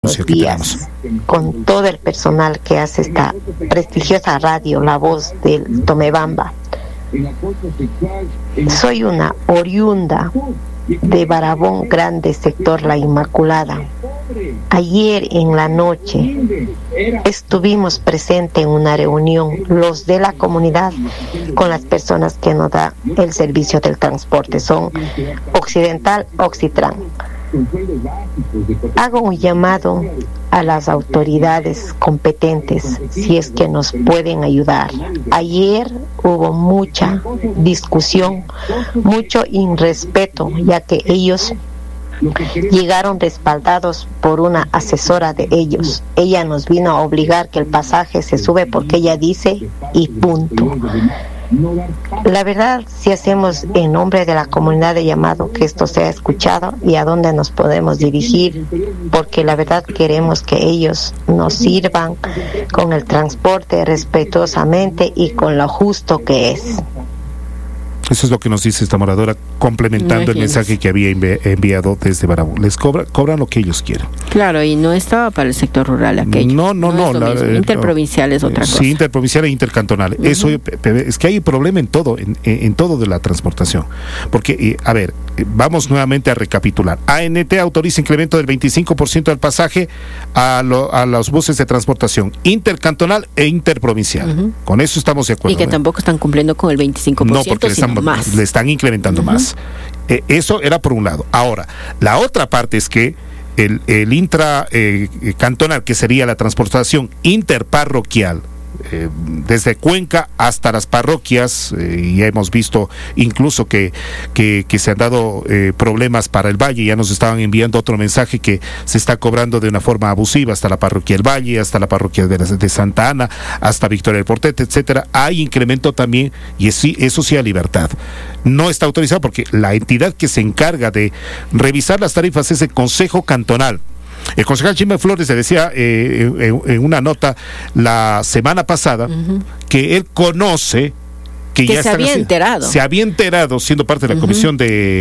denuncia que tenemos. Con todo el personal que hace esta prestigiosa radio, La Voz del Tomebamba. Soy una oriunda de Barabón Grande, sector La Inmaculada. Ayer en la noche estuvimos presentes en una reunión, los de la comunidad, con las personas que nos da el servicio del transporte, son Occidental Oxitran. Hago un llamado a las autoridades competentes si es que nos pueden ayudar. Ayer hubo mucha discusión, mucho irrespeto, ya que ellos llegaron respaldados por una asesora de ellos. Ella nos vino a obligar que el pasaje se sube porque ella dice y punto. La verdad, si hacemos en nombre de la comunidad de llamado que esto sea escuchado y a dónde nos podemos dirigir, porque la verdad queremos que ellos nos sirvan con el transporte respetuosamente y con lo justo que es. Eso es lo que nos dice esta moradora, complementando el mensaje que había enviado desde Barabón. Les cobran lo que ellos quieren. Claro, y no estaba para el sector rural aquello. No. Interprovincial es otra cosa. Sí, interprovincial e intercantonal. Eso es que hay problema en todo de la transportación. Porque, a ver, vamos nuevamente a recapitular. ANT autoriza incremento del 25% del pasaje a los buses de transportación intercantonal e interprovincial. Con eso estamos de acuerdo. Y que tampoco están cumpliendo con el 25%, no, porque le están incrementando más. Eso era por un lado. Ahora, la otra parte es que el intracantonal, que sería la transportación interparroquial, desde Cuenca hasta las parroquias, y hemos visto incluso que se han dado problemas para el Valle. Ya nos estaban enviando otro mensaje que se está cobrando de una forma abusiva hasta la parroquia del Valle, hasta la parroquia de Santa Ana, hasta Victoria del Portete, etcétera. Hay incremento también, y eso sí a libertad. No está autorizado porque la entidad que se encarga de revisar las tarifas es el Consejo Cantonal. El concejal Chime Flores le decía en una nota la semana pasada que él conoce que ya se había enterado siendo parte de la comisión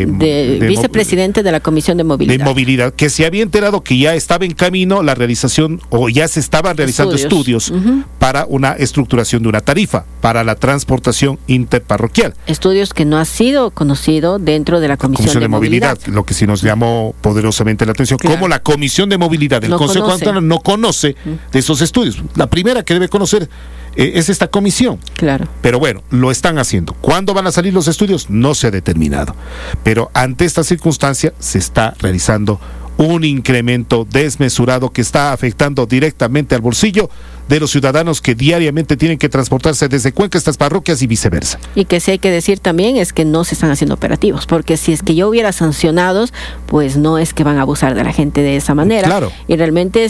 de vicepresidente de la comisión de movilidad, que se había enterado que ya estaba en camino la realización, o ya se estaban realizando estudios para una estructuración de una tarifa para la transportación interparroquial. Estudios que no ha sido conocido dentro de la comisión de movilidad. Lo que sí nos llamó poderosamente la atención, como la comisión de movilidad del Consejo Cantonal no conoce de esos estudios. La primera que debe conocer es esta comisión. Claro. Pero bueno, lo están haciendo. ¿Cuándo van a salir los estudios? No se ha determinado. Pero ante esta circunstancia se está realizando un incremento desmesurado que está afectando directamente al bolsillo de los ciudadanos que diariamente tienen que transportarse desde Cuenca a estas parroquias y viceversa. Y que sí hay que decir también es que no se están haciendo operativos, porque si es que yo hubiera sancionados, pues no es que van a abusar de la gente de esa manera. Claro. Y realmente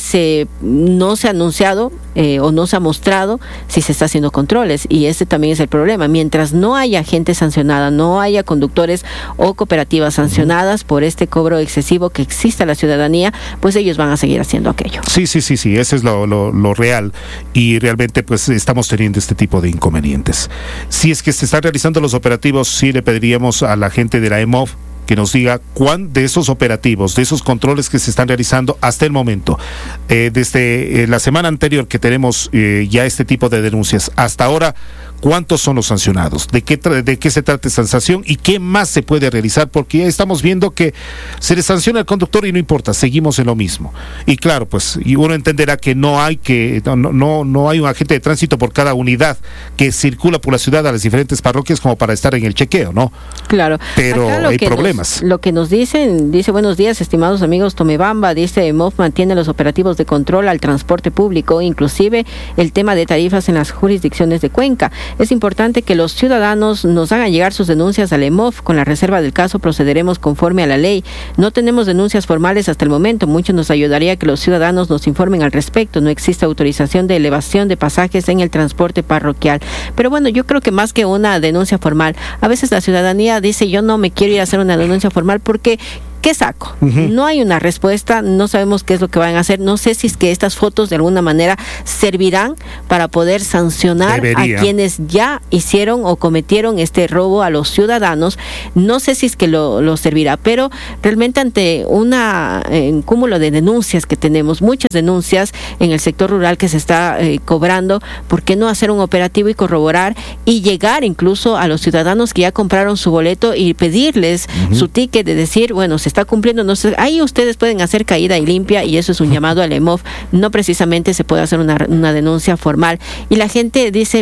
no se ha anunciado o no se ha mostrado si se está haciendo controles, y ese también es el problema. Mientras no haya gente sancionada, no haya conductores o cooperativas sancionadas por este cobro excesivo que existe a la ciudadanía, pues ellos van a seguir haciendo aquello. Sí, ese es lo real. Y realmente pues estamos teniendo este tipo de inconvenientes. Si es que se están realizando los operativos, sí le pediríamos a la gente de la EMOV que nos diga cuán de esos operativos, de esos controles que se están realizando hasta el momento, desde la semana anterior que tenemos ya este tipo de denuncias, hasta ahora, ¿cuántos son los sancionados? ¿De qué se trata esta sanción? ¿Y qué más se puede realizar? Porque ya estamos viendo que se le sanciona al conductor y no importa, seguimos en lo mismo. Y claro, pues y uno entenderá que no hay un agente de tránsito por cada unidad que circula por la ciudad a las diferentes parroquias como para estar en el chequeo, ¿no? Claro. Pero hay problemas. Lo que nos dicen, dice: buenos días, estimados amigos Tomebamba, dice: MOV mantiene los operativos de control al transporte público, inclusive el tema de tarifas en las jurisdicciones de Cuenca. Es importante que los ciudadanos nos hagan llegar sus denuncias al EMOV. Con la reserva del caso procederemos conforme a la ley. No tenemos denuncias formales hasta el momento. Mucho nos ayudaría que los ciudadanos nos informen al respecto. No existe autorización de elevación de pasajes en el transporte parroquial. Pero bueno, yo creo que más que una denuncia formal, a veces la ciudadanía dice: yo no me quiero ir a hacer una denuncia formal porque ¿qué saco? No hay una respuesta, no sabemos qué es lo que van a hacer, no sé si es que estas fotos de alguna manera servirán para poder sancionar a quienes ya hicieron o cometieron este robo a los ciudadanos, no sé si es que lo servirá, pero realmente ante un cúmulo de denuncias que tenemos, muchas denuncias en el sector rural que se está cobrando, ¿por qué no hacer un operativo y corroborar y llegar incluso a los ciudadanos que ya compraron su boleto y pedirles su ticket de decir, bueno, se está cumpliendo, no sé, ahí ustedes pueden hacer caída y limpia, y eso es un llamado al EMOF, no precisamente se puede hacer una denuncia formal, y la gente dice,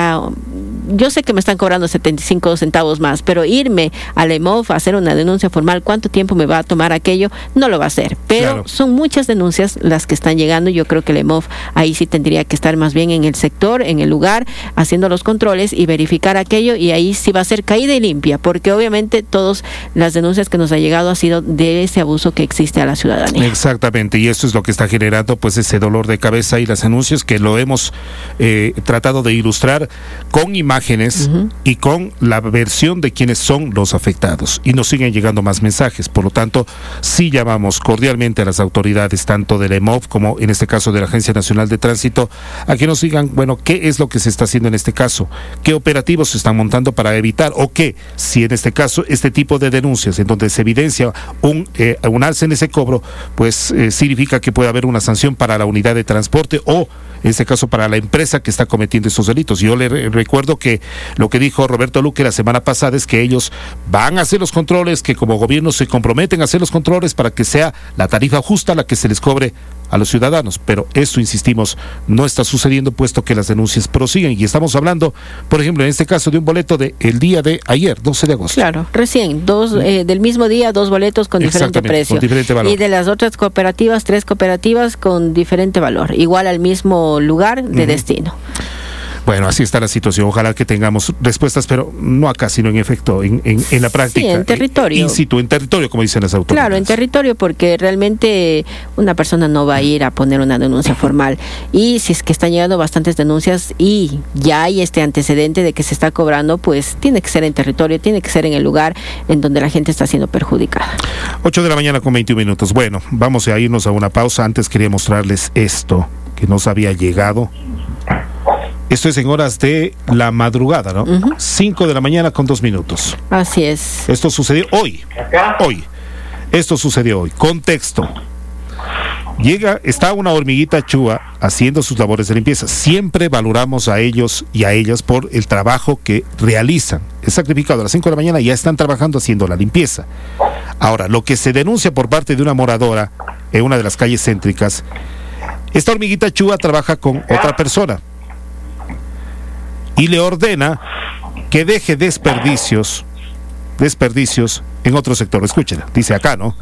yo sé que me están cobrando 75 centavos más, pero irme al EMOF a hacer una denuncia formal, ¿cuánto tiempo me va a tomar aquello? No lo va a hacer, pero son muchas denuncias las que están llegando. Yo creo que el EMOF ahí sí tendría que estar más bien en el sector, en el lugar, haciendo los controles y verificar aquello, y ahí sí va a ser caída y limpia, porque obviamente todas las denuncias que nos ha llegado ha sido de ese abuso que existe a la ciudadanía. Exactamente, y eso es lo que está generando pues ese dolor de cabeza y las denuncias que lo hemos tratado de ilustrar con imágenes y con la versión de quienes son los afectados, y nos siguen llegando más mensajes. Por lo tanto, sí llamamos cordialmente a las autoridades, tanto del EMOF como en este caso de la Agencia Nacional de Tránsito, a que nos digan, bueno, qué es lo que se está haciendo en este caso, qué operativos se están montando para evitar, o qué, si en este caso este tipo de denuncias en donde se evidencia un alza en ese cobro, pues significa que puede haber una sanción para la unidad de transporte, o en este caso para la empresa que está cometiendo estos delitos. Yo le recuerdo que lo que dijo Roberto Luque la semana pasada es que ellos van a hacer los controles, que como gobierno se comprometen a hacer los controles para que sea la tarifa justa la que se les cobre a los ciudadanos, pero esto, insistimos, no está sucediendo, puesto que las denuncias prosiguen, y estamos hablando, por ejemplo, en este caso de un boleto de el día de ayer, 12 de agosto. Claro, recién, del mismo día, 2 boletos con diferente precio, con diferente valor. Y de las otras cooperativas, 3 cooperativas con diferente valor, igual al mismo lugar de destino. Bueno, así está la situación. Ojalá que tengamos respuestas, pero no acá, sino en efecto, en la práctica. Sí, en territorio. In situ, en territorio, como dicen las autoridades. Claro, en territorio, porque realmente una persona no va a ir a poner una denuncia formal. Y si es que están llegando bastantes denuncias y ya hay este antecedente de que se está cobrando, pues tiene que ser en territorio, tiene que ser en el lugar en donde la gente está siendo perjudicada. 8 de la mañana con 21 minutos. Bueno, vamos a irnos a una pausa. Antes quería mostrarles esto, que nos había llegado. Esto es en horas de la madrugada, ¿no? 5 de la mañana con 2 minutos. Así es. Esto sucedió hoy. Esto sucedió hoy. Contexto. Está una hormiguita chua haciendo sus labores de limpieza. Siempre valoramos a ellos y a ellas por el trabajo que realizan. Es sacrificado a las 5 de la mañana y ya están trabajando haciendo la limpieza. Ahora, lo que se denuncia por parte de una moradora en una de las calles céntricas, esta hormiguita chua trabaja con otra persona y le ordena que deje desperdicios en otro sector. Escúchenla, dice acá, ¿no?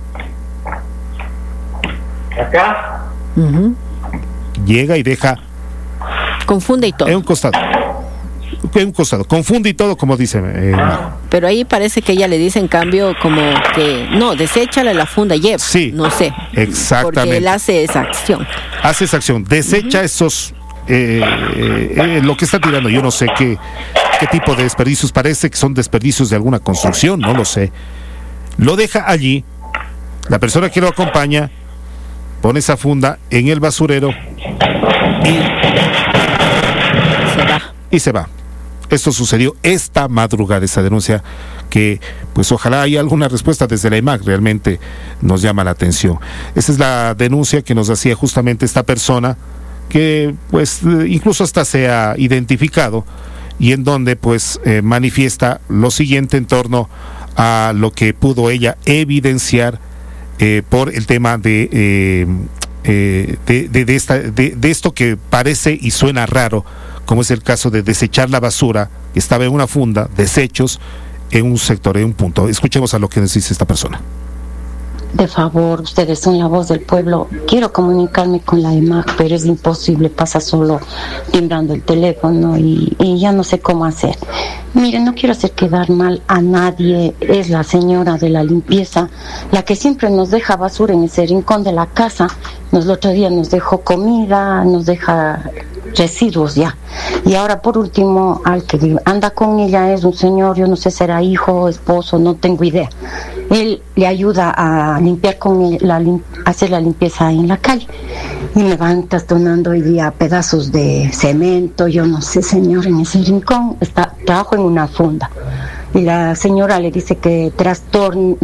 Acá. Llega y deja. Confunde y todo. En un costado. Confunde y todo, como dice. Pero ahí parece que ella le dice, en cambio, como que no, deséchala la funda, lleva. Sí. No sé. Exactamente. Porque él hace esa acción. Desecha esos. Lo que está tirando, yo no sé qué tipo de desperdicios, parece que son desperdicios de alguna construcción, no lo sé. Lo deja allí, la persona que lo acompaña pone esa funda en el basurero y se va. Esto sucedió esta madrugada, esa denuncia que pues ojalá haya alguna respuesta desde la EMAC, realmente nos llama la atención. Esa es la denuncia que nos hacía justamente esta persona, que pues incluso hasta se ha identificado, y en donde pues manifiesta lo siguiente en torno a lo que pudo ella evidenciar por el tema de esto que parece y suena raro, como es el caso de desechar la basura que estaba en una funda, desechos en un sector, en un punto. Escuchemos a lo que nos dice esta persona. De favor, ustedes son la voz del pueblo. Quiero comunicarme con la EMAC, pero es imposible, pasa solo timbrando el teléfono y ya no sé cómo hacer. Miren, no quiero hacer quedar mal a nadie, es la señora de la limpieza, la que siempre nos deja basura en ese rincón de la casa. El otro día nos dejó comida, nos deja residuos ya. Y ahora por último, al que anda con ella es un señor, yo no sé si era hijo, esposo, no tengo idea. Él le ayuda a limpiar hacer la limpieza en la calle. Y me van trastornando hoy día pedazos de cemento, yo no sé, señor, en ese rincón trabajo en una fonda. Y la señora le dice que trastorne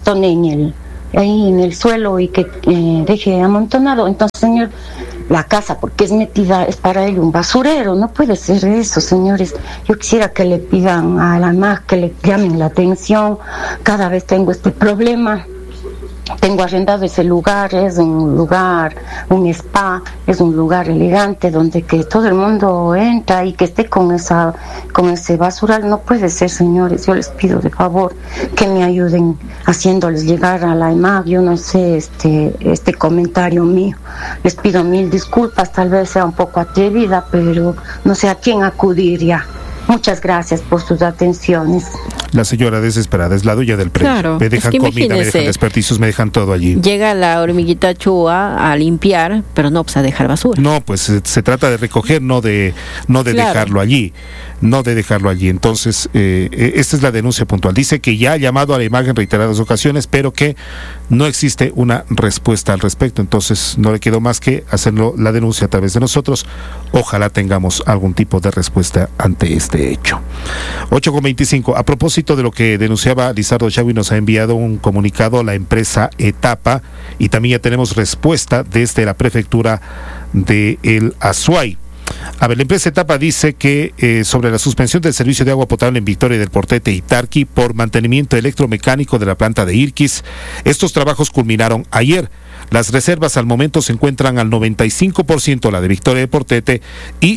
ahí en el suelo y que deje amontonado. Entonces, señor, la casa, porque es metida, es para él un basurero, no puede ser eso, señores. Yo quisiera que le pidan a la MAG que le llamen la atención. Cada vez tengo este problema. Tengo arrendado ese lugar, es un spa, es un lugar elegante donde que todo el mundo entra y que esté con ese basural. No puede ser, señores. Yo les pido de favor que me ayuden haciéndoles llegar a la EMAG, yo no sé, este comentario mío. Les pido 1000 disculpas, tal vez sea un poco atrevida, pero no sé a quién acudir ya. Muchas gracias por sus atenciones. La señora desesperada es la dueña del predio. Claro, me dejan comida, me dejan desperdicios, me dejan todo allí. Llega la hormiguita chua a limpiar, pero no, pues a dejar basura. No, pues se trata de recoger, no de claro, dejarlo allí. No de dejarlo allí. Entonces, esta es la denuncia puntual. Dice que ya ha llamado a la imagen en reiteradas ocasiones, pero que no existe una respuesta al respecto. Entonces, no le quedó más que hacerlo la denuncia a través de nosotros. Ojalá tengamos algún tipo de respuesta ante este hecho. 8:25. A propósito de lo que denunciaba Lizardo Chagui, nos ha enviado un comunicado a la empresa Etapa y también ya tenemos respuesta desde la prefectura de El Azuay. A ver, la empresa Etapa dice que sobre la suspensión del servicio de agua potable en Victoria del Portete y Tarqui por mantenimiento electromecánico de la planta de Irquis, estos trabajos culminaron ayer. Las reservas al momento se encuentran al 95% la de Victoria del Portete y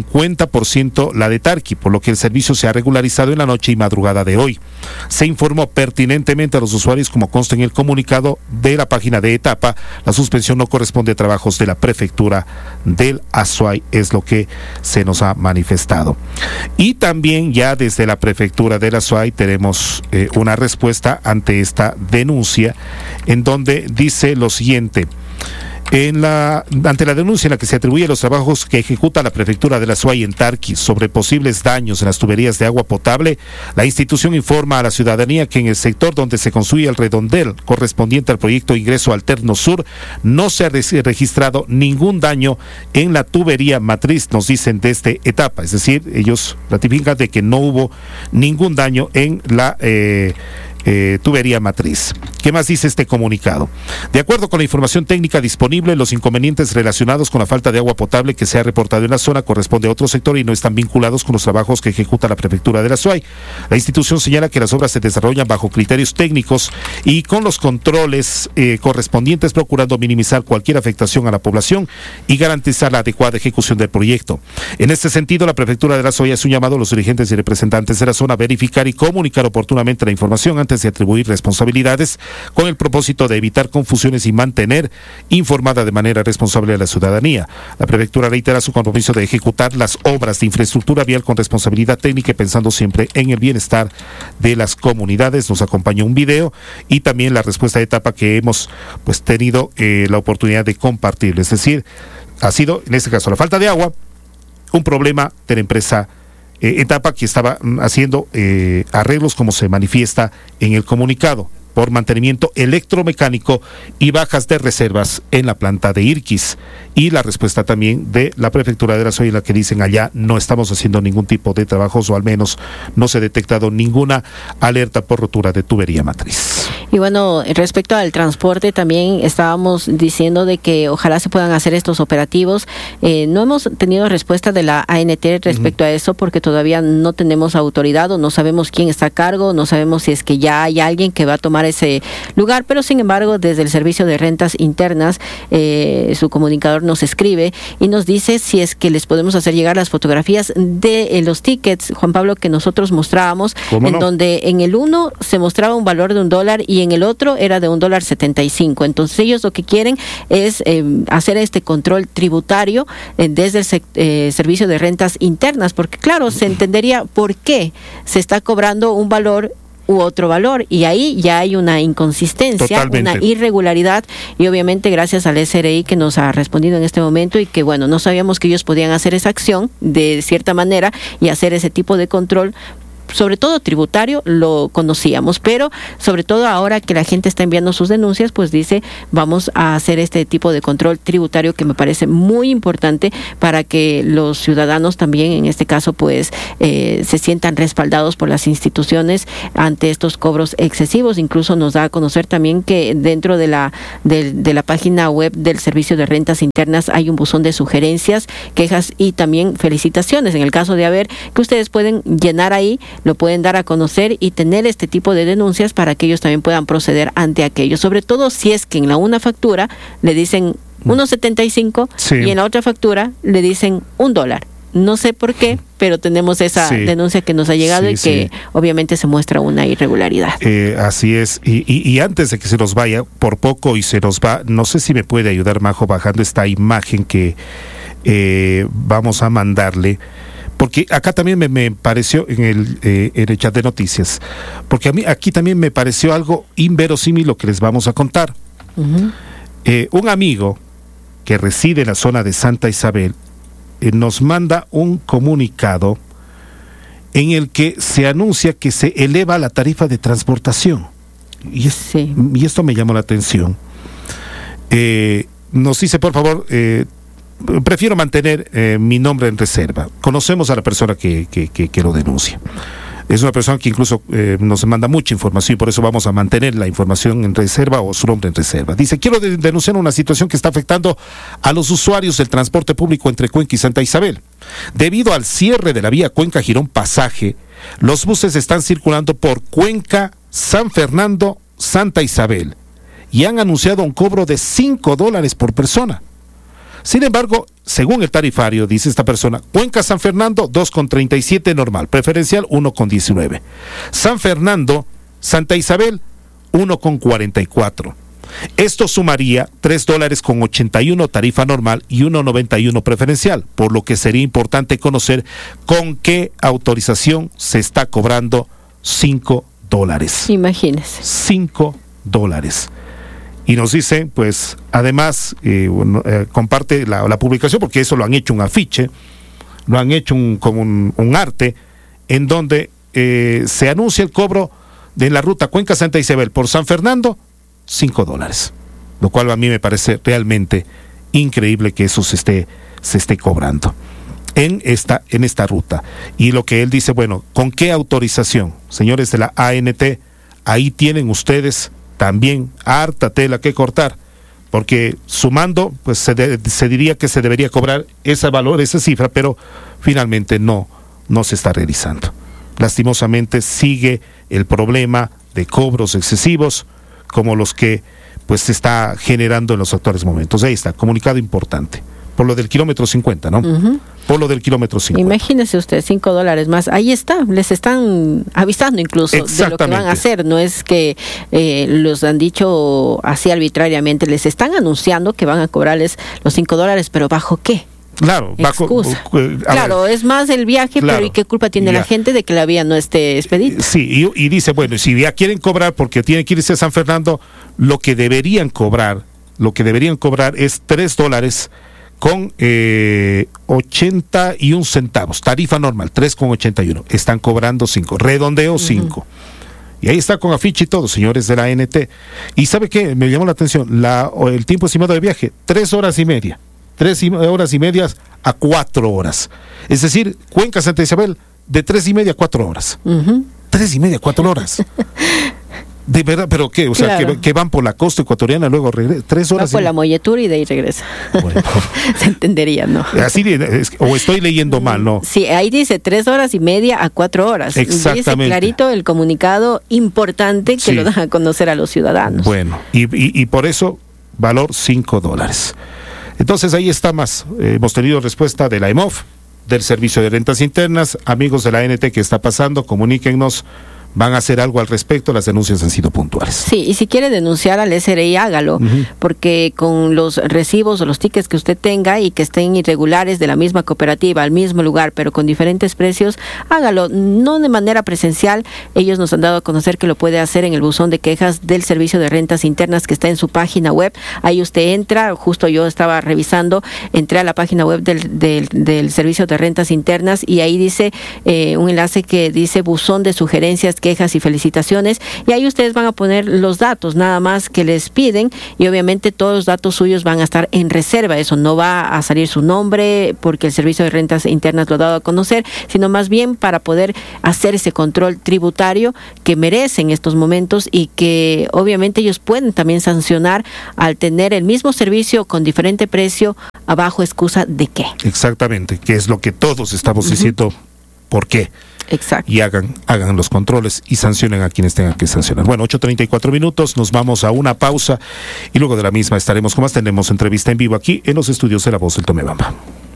50% la de Tarqui, por lo que el servicio se ha regularizado en la noche y madrugada de hoy. Se informó pertinentemente a los usuarios, como consta en el comunicado de la página de Etapa, la suspensión no corresponde a trabajos de la prefectura del Azuay, es lo que se nos ha manifestado. Y también ya desde la prefectura del Azuay tenemos una respuesta ante esta denuncia, en donde dice lo siguiente: ante la denuncia en la que se atribuye los trabajos que ejecuta la prefectura de la Azuay en Tarqui sobre posibles daños en las tuberías de agua potable, la institución informa a la ciudadanía que en el sector donde se construye el redondel correspondiente al proyecto Ingreso Alterno Sur no se ha registrado ningún daño en la tubería matriz, nos dicen desde Etapa. Es decir, ellos ratifican de que no hubo ningún daño en la tubería matriz. ¿Qué más dice este comunicado? De acuerdo con la información técnica disponible, los inconvenientes relacionados con la falta de agua potable que se ha reportado en la zona corresponde a otro sector y no están vinculados con los trabajos que ejecuta la prefectura de la Azuay. La institución señala que las obras se desarrollan bajo criterios técnicos y con los controles correspondientes, procurando minimizar cualquier afectación a la población y garantizar la adecuada ejecución del proyecto. En este sentido, la prefectura de la Azuay hace un llamado a los dirigentes y representantes de la zona a verificar y comunicar oportunamente la información antes de atribuir responsabilidades, con el propósito de evitar confusiones y mantener informada de manera responsable a la ciudadanía. La prefectura reitera su compromiso de ejecutar las obras de infraestructura vial con responsabilidad técnica y pensando siempre en el bienestar de las comunidades. Nos acompaña un video y también la respuesta de Etapa que hemos tenido la oportunidad de compartir. Es decir, ha sido en este caso la falta de agua un problema de la empresa Etapa, que estaba haciendo arreglos, como se manifiesta en el comunicado, por mantenimiento electromecánico y bajas de reservas en la planta de Irquis. Y la respuesta también de la prefectura de la Azuay, en la que dicen allá no estamos haciendo ningún tipo de trabajos, o al menos no se ha detectado ninguna alerta por rotura de tubería matriz. Y bueno, respecto al transporte, también estábamos diciendo de que ojalá se puedan hacer estos operativos. No hemos tenido respuesta de la ANT respecto a eso, porque todavía no tenemos autoridad o no sabemos quién está a cargo, no sabemos si es que ya hay alguien que va a tomar ese lugar, pero sin embargo desde el Servicio de Rentas Internas su comunicador nos escribe y nos dice si es que les podemos hacer llegar las fotografías de los tickets, Juan Pablo, que nosotros mostrábamos, en donde en el uno se mostraba un valor de $1 y en el otro era de $1.75. Entonces ellos lo que quieren es hacer este control tributario desde el Servicio de Rentas Internas, porque claro, se entendería por qué se está cobrando un valor u otro valor, y ahí ya hay una inconsistencia, Totalmente. una irregularidad, y obviamente gracias al SRI que nos ha respondido en este momento, y que bueno, no sabíamos que ellos podían hacer esa acción de cierta manera y hacer ese tipo de control, sobre todo tributario, lo conocíamos, pero sobre todo ahora que la gente está enviando sus denuncias, pues dice, vamos a hacer este tipo de control tributario, que me parece muy importante para que los ciudadanos también, en este caso, pues se sientan respaldados por las instituciones ante estos cobros excesivos. Incluso nos da a conocer también que dentro de la página web del Servicio de Rentas Internas hay un buzón de sugerencias, quejas y también felicitaciones. En el caso de haber, que ustedes pueden llenar ahí, lo pueden dar a conocer y tener este tipo de denuncias para que ellos también puedan proceder ante aquello. Sobre todo si es que en la una factura le dicen 1.75 Sí. y en la otra factura le dicen $1. No sé por qué, pero tenemos esa Sí. denuncia que nos ha llegado Sí, y que sí. obviamente se muestra una irregularidad. Así es, y antes de que se nos vaya, por poco y se nos va, no sé si me puede ayudar, Majo, bajando esta imagen que vamos a mandarle, porque acá también me pareció en el chat de noticias, porque a mí aquí también me pareció algo inverosímil lo que les vamos a contar. Ujú. Un amigo que reside en la zona de Santa Isabel nos manda un comunicado en el que se anuncia que se eleva la tarifa de transportación. Y Sí. esto me llamó la atención. Nos dice, por favor, prefiero mantener mi nombre en reserva. Conocemos a la persona que lo denuncia. Es una persona que incluso nos manda mucha información, y por eso vamos a mantener la información en reserva o su nombre en reserva. Dice, quiero denunciar una situación que está afectando a los usuarios del transporte público entre Cuenca y Santa Isabel. Debido al cierre de la vía Cuenca-Girón Pasaje, los buses están circulando por Cuenca, San Fernando, Santa Isabel, y han anunciado un cobro de $5 por persona. Sin embargo, según el tarifario, dice esta persona, Cuenca San Fernando 2,37 normal, preferencial 1,19. San Fernando, Santa Isabel 1,44. Esto sumaría $3,81 tarifa normal y 1,91 preferencial, por lo que sería importante conocer con qué autorización se está cobrando $5. Imagínese. $5. Y nos dicen, pues, además, comparte la publicación, porque eso lo han hecho un afiche, lo han hecho como un arte, en donde se anuncia el cobro de la ruta Cuenca-Santa Isabel por San Fernando, $5. Lo cual a mí me parece realmente increíble que eso se esté cobrando en esta ruta. Y lo que él dice, bueno, ¿con qué autorización? Señores de la ANT, ahí tienen ustedes también harta tela que cortar, porque sumando, pues se diría que se debería cobrar ese valor, esa cifra, pero finalmente no se está realizando. Lastimosamente sigue el problema de cobros excesivos, como los que pues se está generando en los actuales momentos. Ahí está, comunicado importante. Por lo del kilómetro 50, ¿no? Ujú. Por lo del kilómetro 50. Imagínese usted, $5 más. Ahí está, les están avisando incluso de lo que van a hacer. No es que los han dicho así arbitrariamente, les están anunciando que van a cobrarles los $5, pero ¿bajo qué? Claro, Claro, es más el viaje, claro, pero ¿y qué culpa tiene la gente de que la vía no esté expedita? Sí, y dice, bueno, si ya quieren cobrar porque tienen que irse a San Fernando, lo que deberían cobrar es $3 con 81 centavos, tarifa normal, 3,81. Están cobrando 5, redondeo 5. Y ahí está con afiche y todo, señores de la ANT. ¿Y sabe qué? Me llamó la atención, el tiempo estimado de viaje, 3 horas y media. 3 horas y media a 4 horas. Es decir, Cuenca Santa Isabel, de 3 y media a 4 horas. 3 y media, 4 horas. De verdad, pero ¿qué? O sea, Claro. que van por la costa ecuatoriana, luego regresan 3 horas. Va por la Molletura y de ahí regresa. Bueno. Se entendería, ¿no? Así, o estoy leyendo mal, ¿no? Sí, ahí dice 3 horas y media a 4 horas. Exactamente. Dice clarito el comunicado importante que Sí. lo dan a conocer a los ciudadanos. Bueno, y por eso, valor $5. Entonces ahí está más. Hemos tenido respuesta de la EMOF, del Servicio de Rentas Internas. Amigos de la ANT, ¿qué está pasando? Comuníquennos van a hacer algo al respecto. Las denuncias han sido puntuales. Sí, y si quiere denunciar al SRI, hágalo, porque con los recibos o los tickets que usted tenga y que estén irregulares de la misma cooperativa, al mismo lugar, pero con diferentes precios, hágalo, no de manera presencial. Ellos nos han dado a conocer que lo puede hacer en el buzón de quejas del Servicio de Rentas Internas que está en su página web. Ahí usted entra, justo yo estaba revisando, entré a la página web del Servicio de Rentas Internas y ahí dice un enlace que dice buzón de sugerencias, quejas y felicitaciones, y ahí ustedes van a poner los datos nada más que les piden, y obviamente todos los datos suyos van a estar en reserva. Eso no va a salir su nombre porque el Servicio de Rentas Internas lo ha dado a conocer, sino más bien para poder hacer ese control tributario que merecen estos momentos, y que obviamente ellos pueden también sancionar al tener el mismo servicio con diferente precio bajo excusa de qué. Exactamente, que es lo que todos estamos diciendo. ¿Por qué? Exacto. Y hagan los controles y sancionen a quienes tengan que sancionar. Bueno, 8:34, nos vamos a una pausa y luego de la misma estaremos con más. Tenemos entrevista en vivo aquí en los estudios de La Voz del Tomebamba.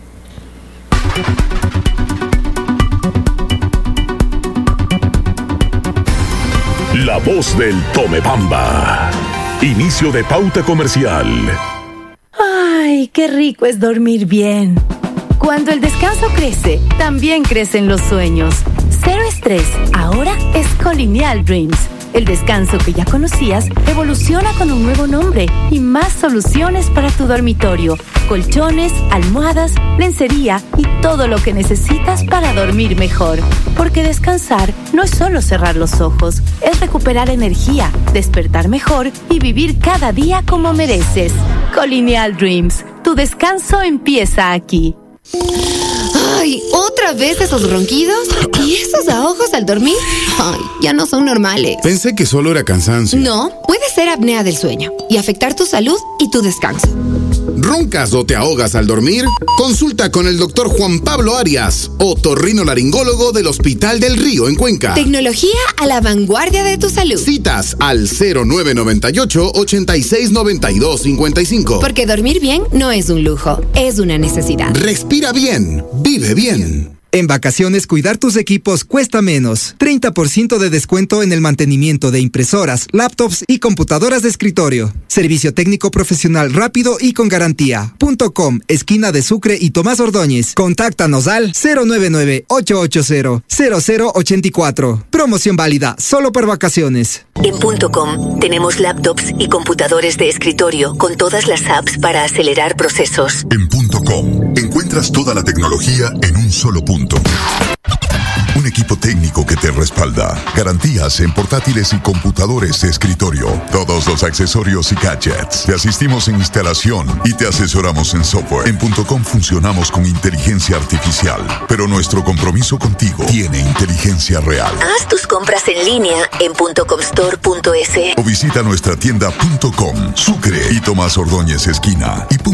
La Voz del Tomebamba. Inicio de pauta comercial. Ay, qué rico es dormir bien. Cuando el descanso crece, también crecen los sueños. Cero estrés, ahora es Colonial Dreams. El descanso que ya conocías evoluciona con un nuevo nombre y más soluciones para tu dormitorio. Colchones, almohadas, lencería y todo lo que necesitas para dormir mejor. Porque descansar no es solo cerrar los ojos, es recuperar energía, despertar mejor y vivir cada día como mereces. Colonial Dreams, tu descanso empieza aquí. Ay, ¿otra vez esos ronquidos? ¿Y esos ahogos al dormir? Ay, ya no son normales. Pensé que solo era cansancio. No, puede ser apnea del sueño y afectar tu salud y tu descanso. ¿Roncas o te ahogas al dormir? Consulta con el doctor Juan Pablo Arias, otorrinolaringólogo del Hospital del Río en Cuenca. Tecnología a la vanguardia de tu salud. Citas al 0998-869255. Porque dormir bien no es un lujo, es una necesidad. Respira bien, vive bien. En vacaciones, cuidar tus equipos cuesta menos. 30% de descuento en el mantenimiento de impresoras, laptops y computadoras de escritorio. Servicio técnico profesional rápido y con garantía. .com, esquina de Sucre y Tomás Ordóñez. Contáctanos al 099-880-0084. Promoción válida solo por vacaciones. En .com tenemos laptops y computadores de escritorio con todas las apps para acelerar procesos. En .com encuentras toda la tecnología en un solo punto. Un equipo técnico que te respalda. Garantías en portátiles y computadores de escritorio. Todos los accesorios y gadgets. Te asistimos en instalación y te asesoramos en software. En .com funcionamos con inteligencia artificial, pero nuestro compromiso contigo tiene inteligencia real. Haz tus compras en línea en .comstore.es o visita nuestra tienda .com, Sucre y Tomás Ordóñez esquina y